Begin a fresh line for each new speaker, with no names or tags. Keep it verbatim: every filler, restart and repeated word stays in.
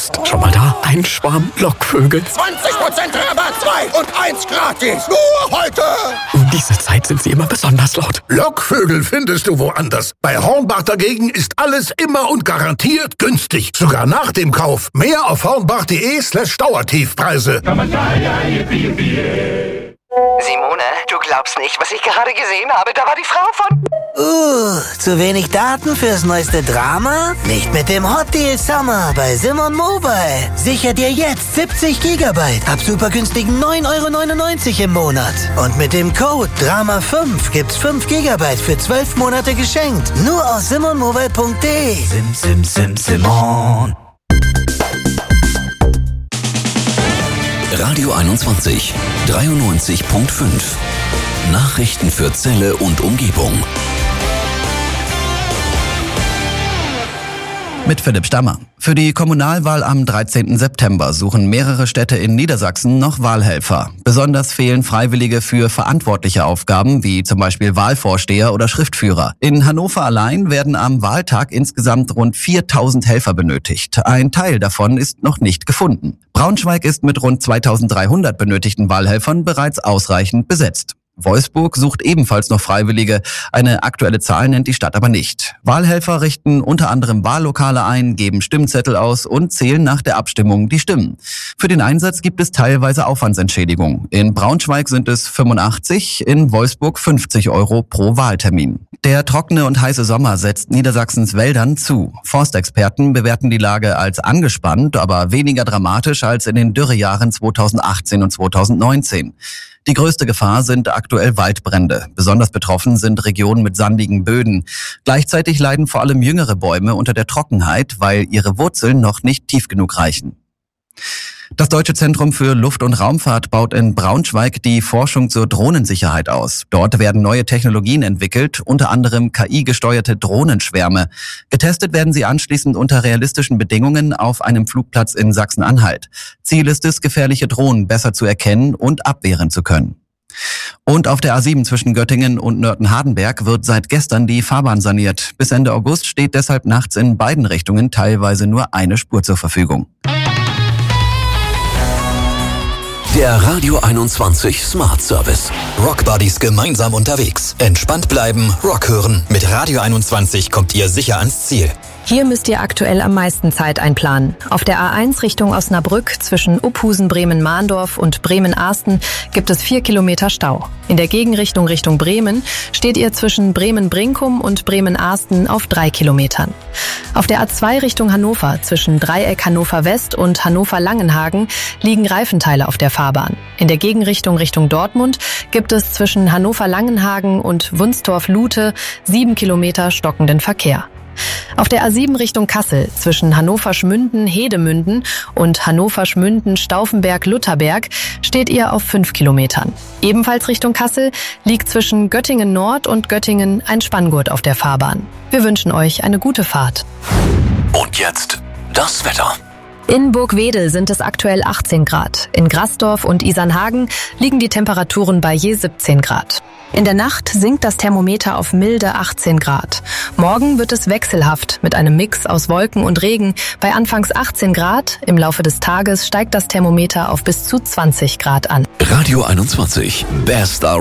Psst. Schon mal da? Ein Schwarm Lockvögel.
zwanzig Prozent Rabatt, zwei und eins gratis. Nur heute.
Um diese Zeit sind sie immer besonders laut.
Lockvögel findest du woanders. Bei Hornbach dagegen ist alles immer und garantiert günstig. Sogar nach dem Kauf. Mehr auf hornbach.de slash Dauertiefpreise.
Simone, du glaubst nicht, was ich gerade gesehen habe. Da war die Frau von...
Uh, zu wenig Daten fürs neueste Drama? Nicht mit dem Hot Deal Summer bei Simon Mobile. Sicher dir jetzt siebzig Gigabyte ab super günstigen neun Euro neunundneunzig im Monat. Und mit dem Code Drama fünf gibt's fünf Gigabyte für zwölf Monate geschenkt. Nur auf simonmobile punkt de.
Sim, sim, sim, Simon.
Radio einundzwanzig, dreiundneunzig Komma fünf. Nachrichten für Celle und Umgebung.
Mit Philipp Stammer. Für die Kommunalwahl am dreizehnten September suchen mehrere Städte in Niedersachsen noch Wahlhelfer. Besonders fehlen Freiwillige für verantwortliche Aufgaben, wie zum Beispiel Wahlvorsteher oder Schriftführer. In Hannover allein werden am Wahltag insgesamt rund viertausend Helfer benötigt. Ein Teil davon ist noch nicht gefunden. Braunschweig ist mit rund zweitausenddreihundert benötigten Wahlhelfern bereits ausreichend besetzt. Wolfsburg sucht ebenfalls noch Freiwillige. Eine aktuelle Zahl nennt die Stadt aber nicht. Wahlhelfer richten unter anderem Wahllokale ein, geben Stimmzettel aus und zählen nach der Abstimmung die Stimmen. Für den Einsatz gibt es teilweise Aufwandsentschädigung. In Braunschweig sind es fünfundachtzig, in Wolfsburg fünfzig Euro pro Wahltermin. Der trockene und heiße Sommer setzt Niedersachsens Wäldern zu. Forstexperten bewerten die Lage als angespannt, aber weniger dramatisch als in den Dürrejahren zweitausendachtzehn und zweitausendneunzehn. Die größte Gefahr sind aktuell Waldbrände. Besonders betroffen sind Regionen mit sandigen Böden. Gleichzeitig leiden vor allem jüngere Bäume unter der Trockenheit, weil ihre Wurzeln noch nicht tief genug reichen. Das Deutsche Zentrum für Luft- und Raumfahrt baut in Braunschweig die Forschung zur Drohnensicherheit aus. Dort werden neue Technologien entwickelt, unter anderem K I-gesteuerte Drohnenschwärme. Getestet werden sie anschließend unter realistischen Bedingungen auf einem Flugplatz in Sachsen-Anhalt. Ziel ist es, gefährliche Drohnen besser zu erkennen und abwehren zu können. Und auf der A sieben zwischen Göttingen und Nörten-Hardenberg wird seit gestern die Fahrbahn saniert. Bis Ende August steht deshalb nachts in beiden Richtungen teilweise nur eine Spur zur Verfügung.
Der Radio einundzwanzig Smart Service.
Rock Buddies gemeinsam unterwegs. Entspannt bleiben, Rock hören. Mit Radio einundzwanzig kommt ihr sicher ans Ziel.
Hier müsst ihr aktuell am meisten Zeit einplanen. Auf der A eins Richtung Osnabrück zwischen Uphusen, Bremen-Mahndorf und Bremen-Arsten gibt es vier Kilometer Stau. In der Gegenrichtung Richtung Bremen steht ihr zwischen Bremen-Brinkum und Bremen-Arsten auf drei Kilometern. Auf der A zwei Richtung Hannover zwischen Dreieck Hannover West und Hannover-Langenhagen liegen Reifenteile auf der Fahrbahn. In der Gegenrichtung Richtung Dortmund gibt es zwischen Hannover-Langenhagen und Wunstorf-Lute sieben Kilometer stockenden Verkehr. Auf der A sieben Richtung Kassel zwischen Hannover-Schmünden-Hedemünden und Hannover-Schmünden-Stauffenberg-Lutherberg steht ihr auf fünf Kilometern. Ebenfalls Richtung Kassel liegt zwischen Göttingen Nord und Göttingen ein Spanngurt auf der Fahrbahn. Wir wünschen euch eine gute Fahrt.
Und jetzt das Wetter.
In Burgwedel sind es aktuell achtzehn Grad. In Grasdorf und Isernhagen liegen die Temperaturen bei je siebzehn Grad. In der Nacht sinkt das Thermometer auf milde achtzehn Grad. Morgen wird es wechselhaft mit einem Mix aus Wolken und Regen bei anfangs achtzehn Grad. Im Laufe des Tages steigt das Thermometer auf bis zu zwanzig Grad an.
Radio einundzwanzig. Best